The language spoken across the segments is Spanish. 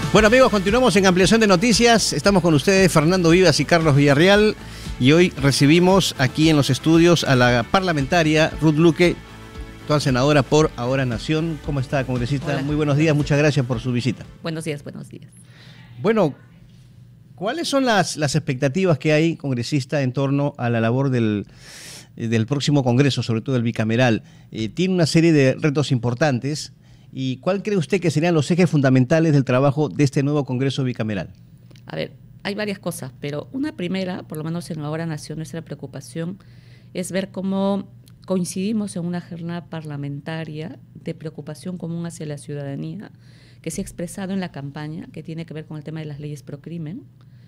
Bueno amigos, continuamos en Ampliación de Noticias. Estamos con ustedes, Fernando Vivas y Carlos Villarreal. Y hoy recibimos aquí en los estudios a la parlamentaria Ruth Luque, actual senadora por Ahora Nación. ¿Cómo está, congresista? Hola. Muy buenos días, muchas gracias por su visita. Buenos días, buenos días. Bueno, ¿cuáles son las expectativas que hay, congresista, en torno a la labor del próximo Congreso, sobre todo el bicameral? Tiene una serie de retos importantes. ¿Y cuál cree usted que serían los ejes fundamentales del trabajo de este nuevo Congreso bicameral? A ver, hay varias cosas, pero una primera, por lo menos en Ahora Nación, nuestra preocupación es ver cómo coincidimos en una jornada parlamentaria de preocupación común hacia la ciudadanía, que se ha expresado en la campaña, que tiene que ver con el tema de las leyes pro crimen,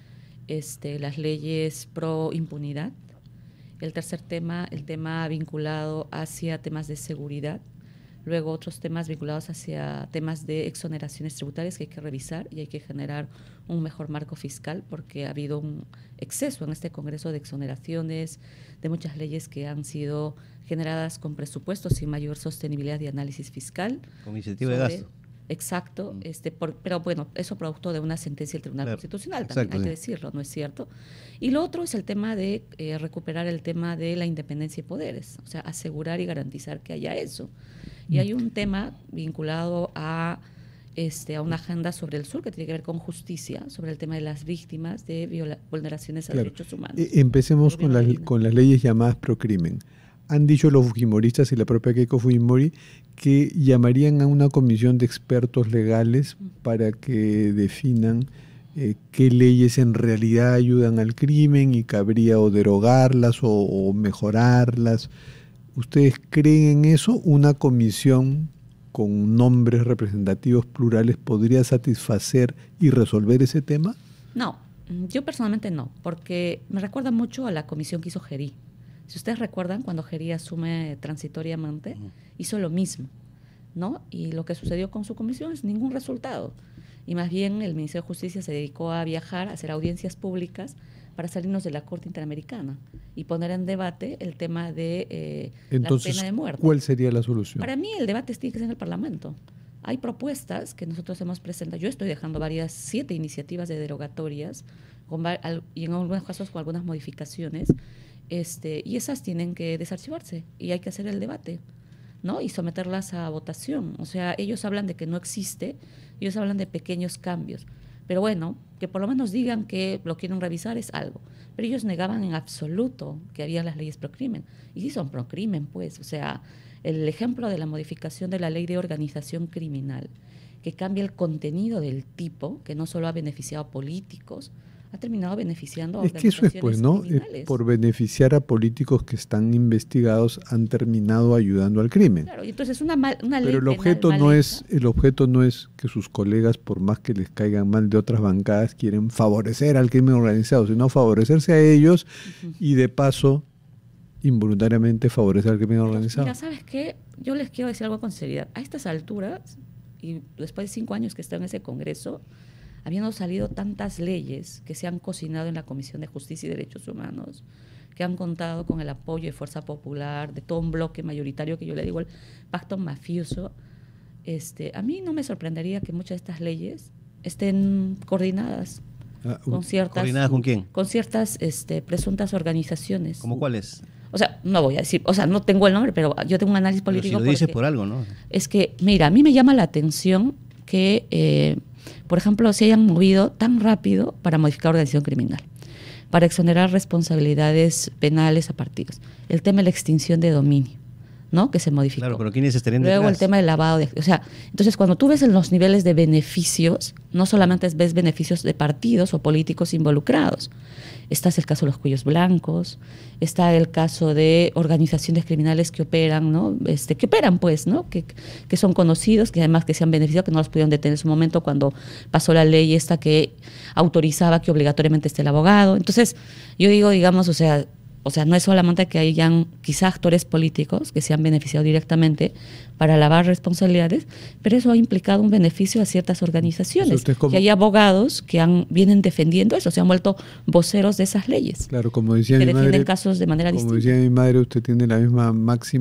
las leyes pro impunidad. El tercer tema, el tema vinculado hacia temas de seguridad. Luego otros temas vinculados hacia temas de exoneraciones tributarias que hay que revisar y hay que generar un mejor marco fiscal porque ha habido un exceso en este Congreso de exoneraciones, de muchas leyes que han sido generadas con presupuestos sin mayor sostenibilidad y análisis fiscal. Con iniciativa de gasto. Exacto, pero bueno, eso producto de una sentencia del Tribunal Constitucional, también hay que decirlo, ¿no es cierto? Y lo otro es el tema de recuperar el tema de la independencia de poderes, o sea, asegurar y garantizar que haya eso. Y hay un tema vinculado a una agenda sobre el sur que tiene que ver con justicia, sobre el tema de las víctimas de vulneraciones a derechos humanos. Empecemos con las leyes llamadas procrimen. Han dicho los fujimoristas y la propia Keiko Fujimori que llamarían a una comisión de expertos legales para que definan qué leyes en realidad ayudan al crimen y cabría o derogarlas o mejorarlas. ¿Ustedes creen en eso? ¿Una comisión con nombres representativos plurales podría satisfacer y resolver ese tema? No, yo personalmente no, porque me recuerda mucho a la comisión que hizo Gerí. Si ustedes recuerdan, cuando Gerí asume transitoriamente, hizo lo mismo, ¿no? Y lo que sucedió con su comisión es ningún resultado. Y más bien el Ministerio de Justicia se dedicó a viajar, a hacer audiencias públicas para salirnos de la Corte Interamericana y poner en debate el tema de Entonces, la pena de muerte. ¿cuál sería la solución? Para mí el debate tiene que ser en el Parlamento. Hay propuestas que nosotros hemos presentado. Yo estoy dejando 7 iniciativas de derogatorias y en algunos casos con algunas modificaciones. Y esas tienen que desarchivarse y hay que hacer el debate, ¿no? Y someterlas a votación. O sea, ellos hablan de que no existe, ellos hablan de pequeños cambios. Pero bueno, que por lo menos digan que lo quieren revisar es algo. Pero ellos negaban en absoluto que había las leyes pro crimen. Y sí son pro crimen, pues. O sea, el ejemplo de la modificación de la ley de organización criminal, que cambia el contenido del tipo, que no solo ha beneficiado a políticos, ha terminado beneficiando a organizaciones criminales. Es que eso es, pues, ¿no? Por beneficiar a políticos que están investigados han terminado ayudando al crimen. Claro, y entonces una ley pero el objeto no es que sus colegas, por más que les caigan mal de otras bancadas, quieren favorecer al crimen organizado, sino favorecerse a ellos y de paso involuntariamente favorecer al crimen organizado. Mira, ¿sabes qué? Yo les quiero decir algo con seriedad. A estas alturas, y después de 5 años que está en ese Congreso, habiendo salido tantas leyes que se han cocinado en la Comisión de Justicia y Derechos Humanos, que han contado con el apoyo de Fuerza Popular, de todo un bloque mayoritario que yo le digo el pacto mafioso, a mí no me sorprendería que muchas de estas leyes estén coordinadas con ciertas... ¿Coordinadas con quién? Con ciertas presuntas organizaciones. ¿Cómo cuáles? O sea, no voy a decir, o sea, no tengo el nombre, pero yo tengo un análisis político. Pero si lo dices por algo, ¿no? Es que, mira, a mí me llama la atención que... por ejemplo, se hayan movido tan rápido para modificar organización criminal, para exonerar responsabilidades penales a partidos. El tema de la extinción de dominio, ¿no? Que se modificó. Claro, pero ¿quiénes estarían detrás? Luego el tema del lavado de... O sea, entonces cuando tú ves en los niveles de beneficios, no solamente ves beneficios de partidos o políticos involucrados. Está el caso de los cuellos blancos, está el caso de organizaciones criminales que operan, ¿no? Que operan, pues, ¿no? Que son conocidos, que además que se han beneficiado, que no los pudieron detener en su momento cuando pasó la ley esta que autorizaba que obligatoriamente esté el abogado. Entonces, yo digo, digamos, o sea, no es solamente que hayan quizá actores políticos que se han beneficiado directamente para lavar responsabilidades, pero eso ha implicado un beneficio a ciertas organizaciones. Y hay abogados que vienen defendiendo eso, se han vuelto voceros de esas leyes. Claro, como decía que mi defienden madre, casos de manera distinta. Como decía mi madre, usted tiene la misma máxima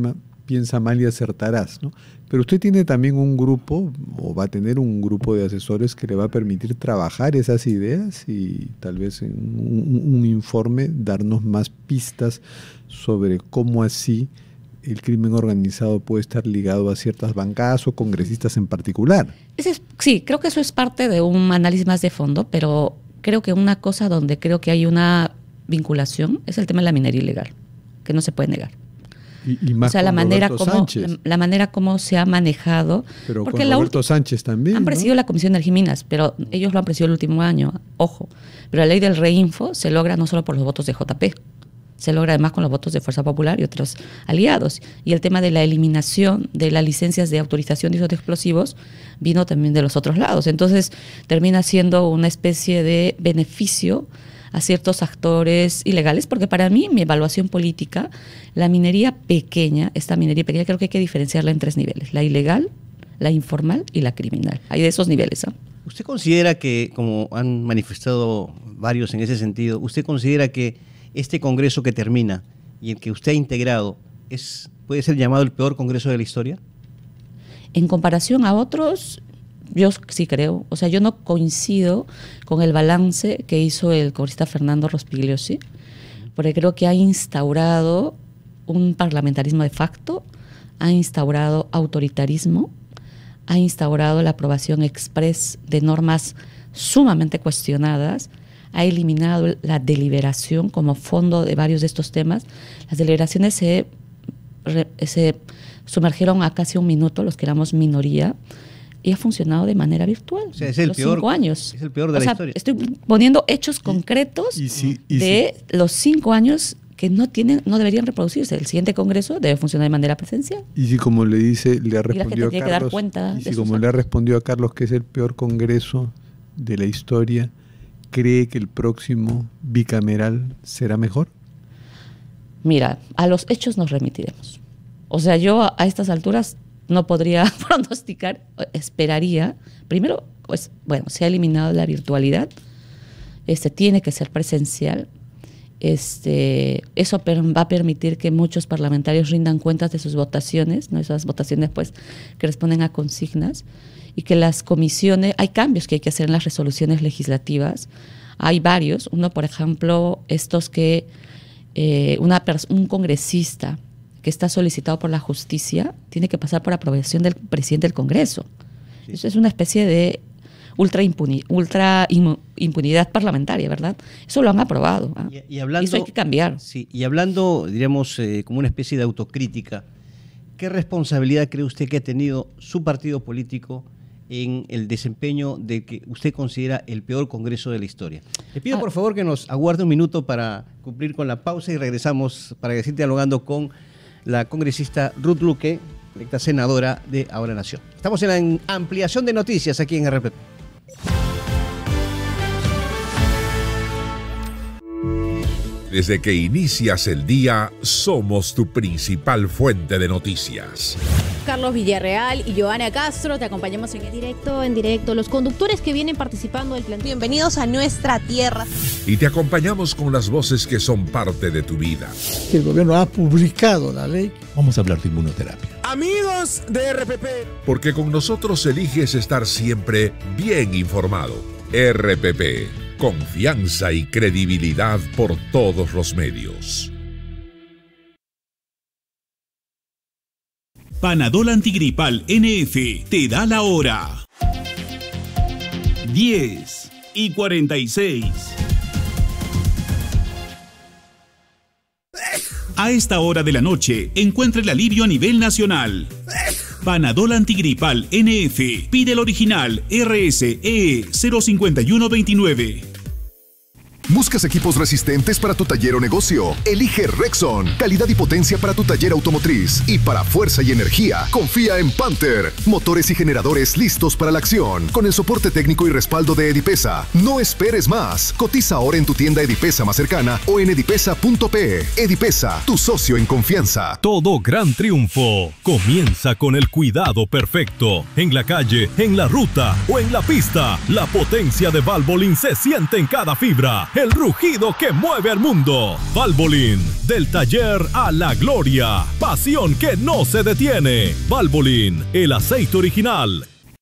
piensa mal y acertarás, ¿no? Pero usted tiene también un grupo, o va a tener un grupo de asesores que le va a permitir trabajar esas ideas y tal vez en un informe darnos más pistas sobre cómo así el crimen organizado puede estar ligado a ciertas bancadas o congresistas en particular. Sí, creo que eso es parte de un análisis más de fondo, pero creo que una cosa donde creo que hay una vinculación es el tema de la minería ilegal, que no se puede negar. Y más, o sea, la manera como se ha manejado. Pero porque con Roberto Sánchez también. Han presidido, ¿no?, la Comisión de Energía, pero ellos lo han presidido el último año, ojo. Pero la ley del reinfo se logra no solo por los votos de JP, se logra además con los votos de Fuerza Popular y otros aliados. Y el tema de la eliminación de las licencias de autorización de usos de explosivos vino también de los otros lados. Entonces termina siendo una especie de beneficio a ciertos actores ilegales, porque para mí, mi evaluación política, la minería pequeña, creo que hay que diferenciarla en 3 niveles: la ilegal, la informal y la criminal. Hay de esos niveles, ¿eh? ¿Usted considera que, como han manifestado varios en ese sentido, usted considera que este Congreso que termina y el que usted ha integrado puede ser llamado el peor Congreso de la historia? En comparación a otros, yo sí creo. O sea, yo no coincido con el balance que hizo el congresista Fernando Rospigliosi, porque creo que ha instaurado un parlamentarismo de facto, ha instaurado autoritarismo, ha instaurado la aprobación express de normas sumamente cuestionadas, ha eliminado la deliberación como fondo de varios de estos temas. Las deliberaciones se sumergieron a casi 1 minuto, los que éramos minoría, y ha funcionado de manera virtual. O sea, es el peor, 5 años. Es el peor de la historia. Estoy poniendo hechos concretos de los 5 años que no deberían reproducirse. El siguiente Congreso debe funcionar de manera presencial. Y si, como le dice, le ha respondido a Carlos, le ha respondido a Carlos que es el peor Congreso de la historia, ¿cree que el próximo bicameral será mejor? Mira, a los hechos nos remitiremos. O sea, yo a estas alturas no podría pronosticar, esperaría. Primero, pues, bueno, se ha eliminado la virtualidad, tiene que ser presencial. Eso va a permitir que muchos parlamentarios rindan cuentas de sus votaciones, ¿no? Esas votaciones pues que responden a consignas, y que las comisiones, hay cambios que hay que hacer en las resoluciones legislativas. Hay varios. Uno, por ejemplo, estos que un congresista que está solicitado por la justicia tiene que pasar por aprobación del presidente del Congreso. Sí. Eso es una especie de ultra impunidad parlamentaria, ¿verdad? Eso lo han aprobado. ¿Eh? Y eso hay que cambiar. Sí, y hablando, diríamos, como una especie de autocrítica, ¿qué responsabilidad cree usted que ha tenido su partido político en el desempeño de que usted considera el peor Congreso de la historia? Le pido por favor que nos aguarde un minuto para cumplir con la pausa y regresamos para seguir dialogando con la congresista Ruth Luque, electa senadora de Ahora Nación. Estamos en la ampliación de noticias aquí en RPP. Desde que inicias el día, somos tu principal fuente de noticias. Carlos Villarreal y Joana Castro, te acompañamos en directo, los conductores que vienen participando del plan. Bienvenidos a nuestra tierra. Y te acompañamos con las voces que son parte de tu vida. El gobierno ha publicado la ley. Vamos a hablar de inmunoterapia. Amigos de RPP. Porque con nosotros eliges estar siempre bien informado. RPP. Confianza y credibilidad por todos los medios. Panadol Antigripal NF te da la hora. 10:46. A esta hora de la noche, encuentra el alivio a nivel nacional. Panadol Antigripal NF. Pide el original RSE 05129. ¿Buscas equipos resistentes para tu taller o negocio? Elige Rexon. Calidad y potencia para tu taller automotriz. Y para fuerza y energía, confía en Panther. Motores y generadores listos para la acción. Con el soporte técnico y respaldo de Edipesa. No esperes más. Cotiza ahora en tu tienda Edipesa más cercana o en edipesa.pe. Edipesa, tu socio en confianza. Todo gran triunfo comienza con el cuidado perfecto. En la calle, en la ruta o en la pista. La potencia de Valvoline se siente en cada fibra. el rugido que mueve al mundo. Valvoline, del taller a la gloria. Pasión que no se detiene. Valvoline, el aceite original.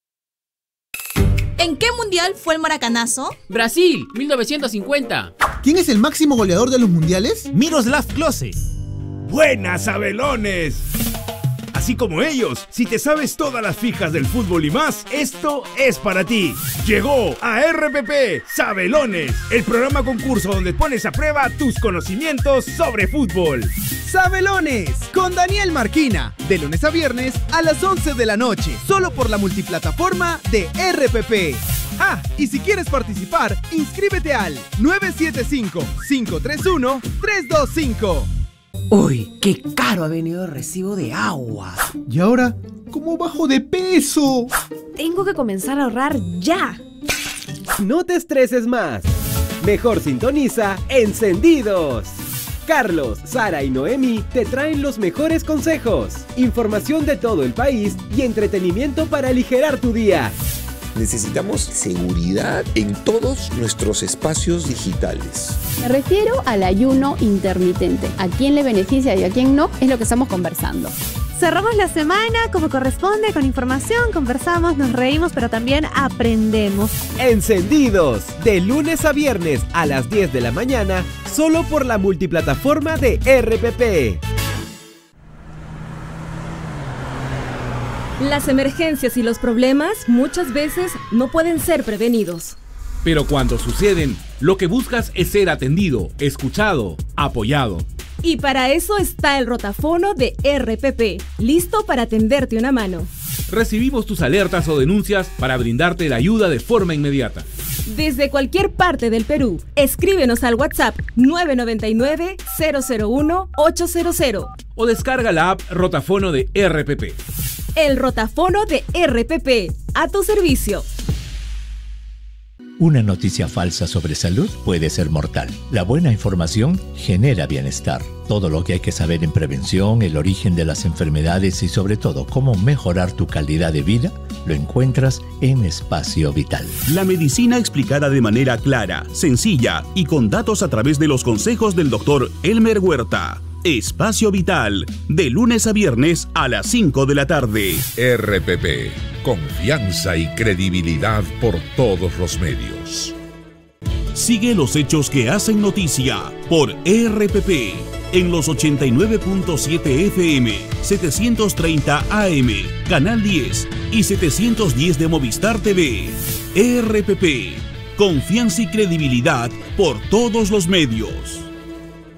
¿En qué mundial fue el maracanazo? Brasil, 1950. ¿Quién es el máximo goleador de los mundiales? Miroslav Klose. ¡Buenas, Sabelones! Así como ellos, si te sabes todas las fijas del fútbol y más, esto es para ti. Llegó a RPP Sabelones, el programa concurso donde pones a prueba tus conocimientos sobre fútbol. Sabelones, con Daniel Marquina, de lunes a viernes a las 11 de la noche, solo por la multiplataforma de RPP. Ah, y si quieres participar, inscríbete al 975-531-325. Uy, qué caro ha venido el recibo de agua. ¿Y ahora cómo bajo de peso? Tengo que comenzar a ahorrar ya. No te estreses más. Mejor sintoniza Encendidos. Carlos, Sara y Noemi te traen los mejores consejos, información de todo el país y entretenimiento para aligerar tu día. Necesitamos seguridad en todos nuestros espacios digitales. Me refiero al ayuno intermitente. ¿A quién le beneficia y a quién no? Es lo que estamos conversando. Cerramos la semana como corresponde, con información, conversamos, nos reímos, pero también aprendemos. Encendidos, de lunes a viernes a las 10 de la mañana, solo por la multiplataforma de RPP. Las emergencias y los problemas muchas veces no pueden ser prevenidos. Pero cuando suceden, lo que buscas es ser atendido, escuchado, apoyado. Y para eso está el rotafono de RPP, listo para tenderte una mano. Recibimos tus alertas o denuncias para brindarte la ayuda de forma inmediata. Desde cualquier parte del Perú, escríbenos al WhatsApp 999-001-800 o descarga la app Rotafono de RPP. El rotafono de RPP, a tu servicio. Una noticia falsa sobre salud puede ser mortal. La buena información genera bienestar. Todo lo que hay que saber en prevención, el origen de las enfermedades y sobre todo cómo mejorar tu calidad de vida, lo encuentras en Espacio Vital. La medicina explicada de manera clara, sencilla y con datos a través de los consejos del doctor Elmer Huerta. Espacio Vital, de lunes a viernes a las 5 de la tarde. RPP, confianza y credibilidad por todos los medios. Sigue los hechos que hacen noticia por RPP en los 89.7 FM, 730 AM, Canal 10 y 710 de Movistar TV. RPP, confianza y credibilidad por todos los medios.